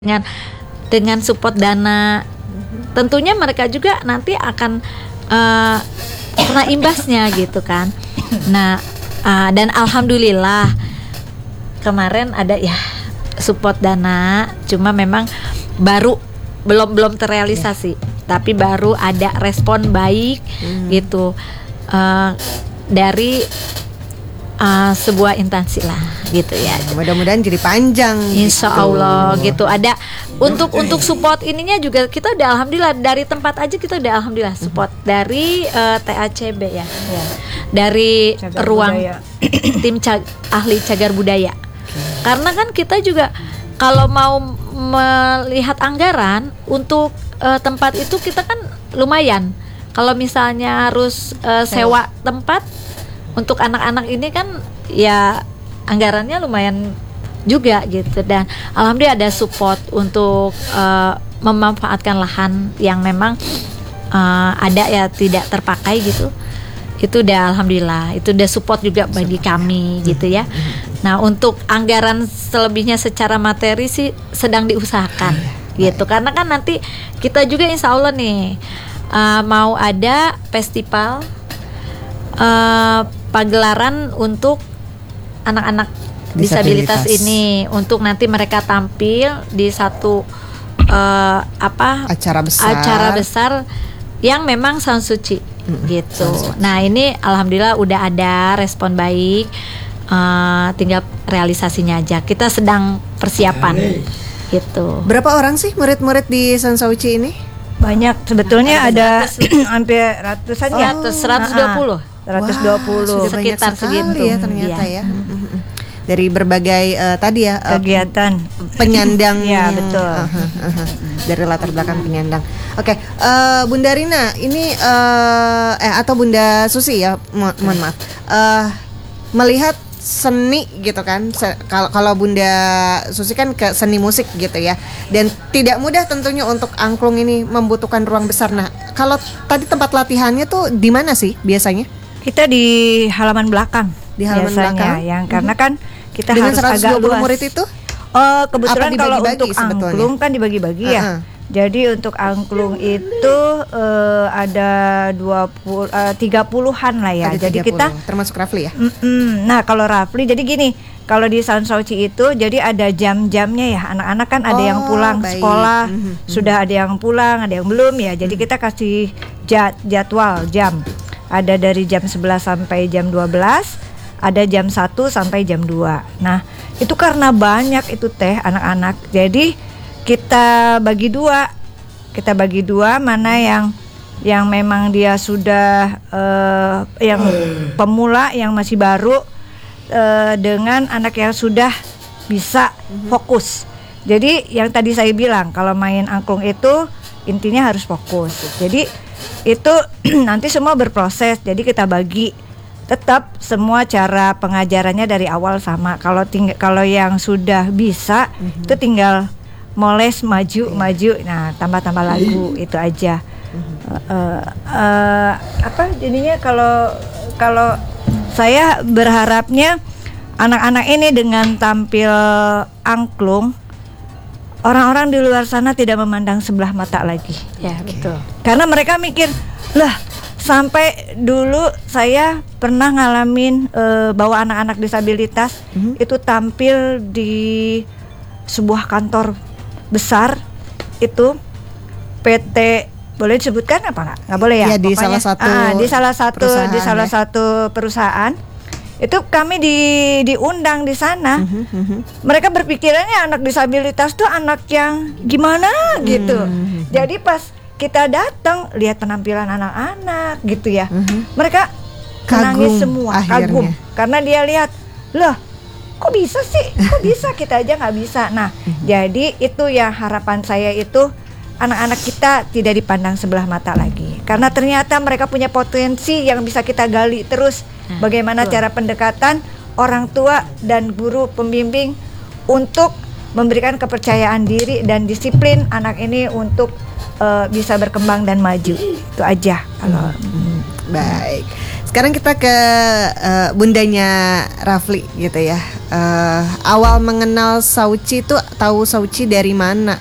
dengan support dana, tentunya mereka juga nanti akan kena imbasnya gitu kan. Nah, dan alhamdulillah kemarin ada ya support dana, cuma memang baru belum terrealisasi, tapi baru ada respon baik gitu dari sebuah instansi lah gitu ya. Mudah-mudahan jadi panjang. Insya Allah gitu. Ada untuk support ininya juga kita udah alhamdulillah dari tempat aja kita udah alhamdulillah support dari TACB ya. Dari Cagar ruang budaya. tim ahli cagar budaya. Karena kan kita juga kalau mau melihat anggaran untuk tempat itu kita kan lumayan. Kalau misalnya harus sewa tempat untuk anak-anak ini kan ya anggarannya lumayan juga gitu, dan alhamdulillah ada support untuk memanfaatkan lahan yang memang ada ya tidak terpakai gitu. Itu udah alhamdulillah, itu udah support juga bagi kami gitu ya. Nah, untuk anggaran selebihnya secara materi sih sedang diusahakan gitu, karena kan nanti kita juga insya Allah nih mau ada festival pagelaran untuk anak-anak disabilitas ini, untuk nanti mereka tampil di satu acara besar yang memang sound suci gitu. Nah, ini alhamdulillah udah ada respon baik, tinggal realisasinya aja. Kita sedang persiapan gitu. Berapa orang sih murid-murid di Sansauci ini? Banyak sebetulnya, ada hampir ratusan ya. 120. 120 sekitar segitu ya ternyata ya. Dari berbagai tadi ya kegiatan penyandang ya, betul. Dari latar belakang penyandang. Oke, Bunda Rina ini atau Bunda Susi ya, mohon maaf. Melihat seni gitu kan, kalau Bunda Susi kan ke seni musik gitu ya, dan tidak mudah tentunya untuk angklung ini membutuhkan ruang besar. Nah, kalau tadi tempat latihannya tuh di mana sih biasanya? Kita di halaman belakang. Di halaman biasanya, belakang yang karena kan kita dengan harus agak 120 luas. murid itu? Kebetulan kalau untuk sebetulnya? angklung kan dibagi-bagi ya. Jadi untuk angklung itu ada 30-an lah ya. Ada jadi 30, kita termasuk Rafli ya. Nah, kalau Rafli jadi gini, kalau di Sansauci itu jadi ada jam-jamnya ya. Anak-anak kan ada yang pulang sekolah, sudah ada yang pulang, ada yang belum ya. Jadi kita kasih jadwal jam. Ada dari jam 11 sampai jam 12, ada jam 1 sampai jam 2. Nah, itu karena banyak itu teh anak-anak. Jadi kita bagi dua. Kita bagi dua, mana yang memang dia sudah yang pemula, yang masih baru, dengan anak yang sudah bisa fokus. Jadi yang tadi saya bilang, kalau main angklung itu intinya harus fokus. Jadi itu nanti semua berproses. Jadi kita bagi tetap semua cara pengajarannya dari awal sama. Kalau yang sudah bisa itu tinggal moles maju. Nah, tambah lagu itu aja. Jadinya kalau saya berharapnya anak-anak ini dengan tampil angklung, orang-orang di luar sana tidak memandang sebelah mata lagi. Ya, betul. Karena mereka mikir, lah sampai dulu saya pernah ngalamin bahwa anak-anak disabilitas itu tampil di sebuah kantor besar, itu PT, boleh disebutkan apa nggak boleh ya? Di pokoknya, salah satu perusahaan. Itu kami diundang di sana. Mereka berpikirannya anak disabilitas tuh anak yang gimana gitu. Jadi pas kita datang lihat penampilan anak-anak gitu ya, mereka menangis semua, kagum karena dia lihat, loh kok bisa sih, kok bisa, kita aja nggak bisa. Nah, jadi itu ya harapan saya, itu anak-anak kita tidak dipandang sebelah mata lagi, karena ternyata mereka punya potensi yang bisa kita gali terus. Bagaimana cara pendekatan orang tua dan guru pembimbing untuk memberikan kepercayaan diri dan disiplin anak ini untuk bisa berkembang dan maju. Itu aja kalau baik. Sekarang kita ke bundanya Rafli gitu ya. Awal mengenal Sauci itu tahu Sauci dari mana?